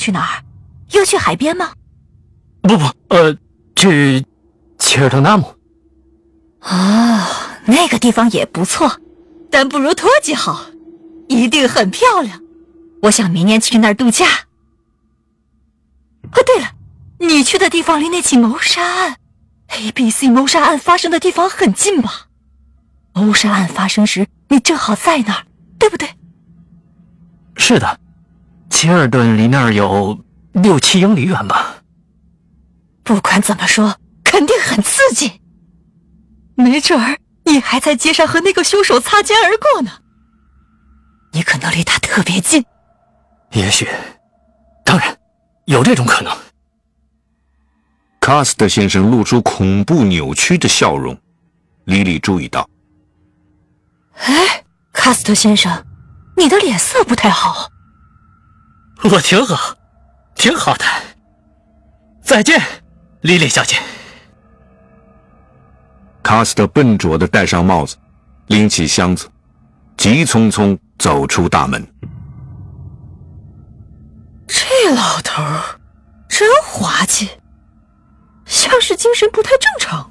去哪儿？又去海边吗？ 不，去切尔特纳姆。 哦，那个地方也不错，但不如托吉好，一定很漂亮。我想明年去那儿度假。哦，对了，你去的地方离那起谋杀案 ABC 谋杀案发生的地方很近吧？谋杀案发生时你正好在那儿，对不对？ 是的，切尔顿离那儿有6-7英里远吧。 不管怎么说，肯定很刺激。没准儿你还在街上和那个凶手擦肩而过呢。你可能离他特别近。 也许，当然，有这种可能。 卡斯特先生露出恐怖扭曲的笑容，莉莉注意到。 哎，卡斯特先生，你的脸色不太好。 我挺好，挺好的。再见，莉莉小姐。 卡斯特笨拙地戴上帽子，拎起箱子，急匆匆走出大门。 这老头真滑稽，像是精神不太正常。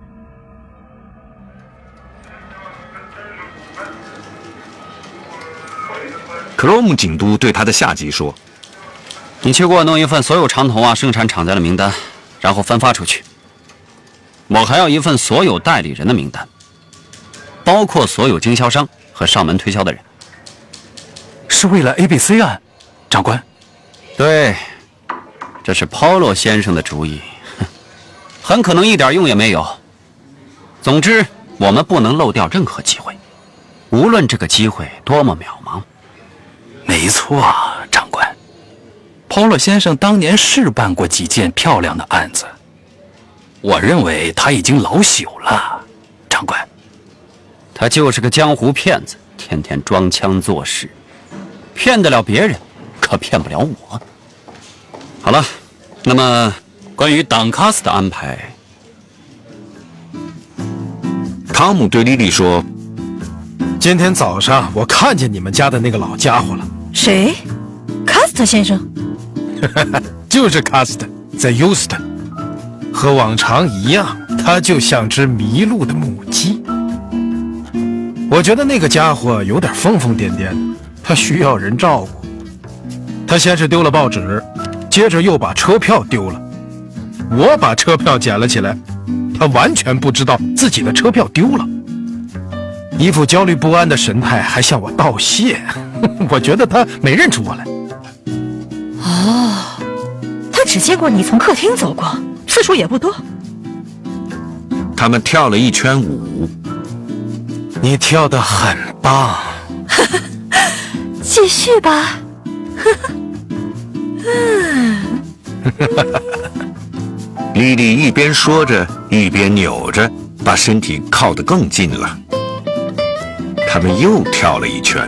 克罗姆警督对他的下级说：“ 你去给我弄一份所有长筒袜生产厂家的名单，然后分发出去。我还要一份所有代理人的名单，包括所有经销商和上门推销的人。” 是为了 ABC 案，长官。 对，这是 Polo 先生的主意，很可能一点用也没有。总之，我们不能漏掉任何机会，无论这个机会多么渺茫。 没错，长官。Polo 先生当年是办过几件漂亮的案子，我认为他已经老朽了，长官。 他就是个江湖骗子，天天装腔作势，骗得了别人，可骗不了我。好了，那么关于党卡斯的安排， 汤姆对莉莉说：“ 今天早上我看见你们家的那个老家伙了。” 谁？卡斯特先生？ 就是卡斯特，在休斯顿。和往常一样，他就像只迷路的母鸡。我觉得那个家伙有点疯疯癫癫的，他需要人照顾。他先是丢了报纸，接着又把车票丢了。我把车票捡了起来，他完全不知道自己的车票丢了，一副焦虑不安的神态，还向我道谢。我觉得他没认出我来。 哦，他只见过你从客厅走过，次数也不多。 他们跳了一圈舞。 你跳得很棒。 继续吧。 莉莉一边说着，一边扭着，把身体靠得更近了。他们又跳了一圈。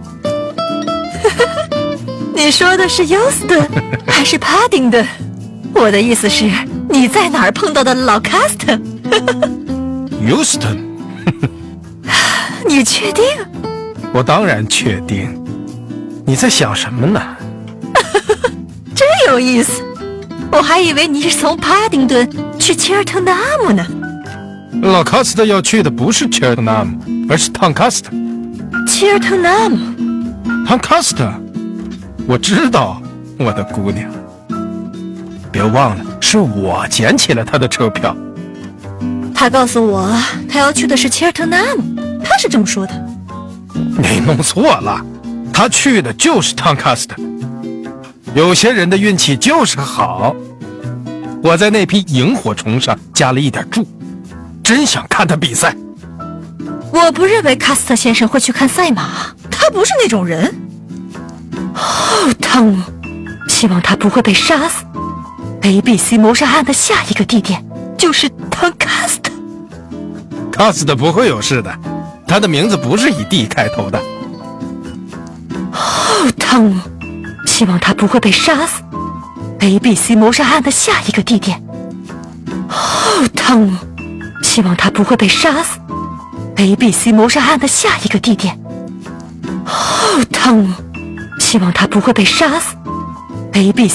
你说的是休斯顿还是帕丁顿？我的意思是，你在哪儿碰到的老卡斯特？ 休斯顿。 你确定？ 我当然确定。你在想什么呢？ 真有意思，我还以为你是从帕丁顿去切尔特纳姆呢。 老卡斯特要去的不是切尔特纳姆，而是汤卡斯特。 切尔特纳姆？ 汤卡斯特，我知道，我的姑娘。别忘了，是我捡起了他的车票。 他告诉我，他要去的是切尔特纳姆，他是这么说的。 你弄错了，他去的就是汤卡斯特。有些人的运气就是好。我在那批萤火虫上加了一点注，真想看他比赛。 我不认为卡斯特先生会去看赛马，他不是那种人。哦，汤姆，希望他不会被杀死。ABC 谋杀案的下一个地点就是汤卡斯特。 卡斯特不会有事的，他的名字不是以 D 开头的。 哦，汤姆，希望他不会被杀死。ABC 谋杀案的下一个地点。哦，汤姆，希望他不会被杀死。ABC 谋杀案的下一个地点。哦，汤姆，希望他不会被杀死。ABC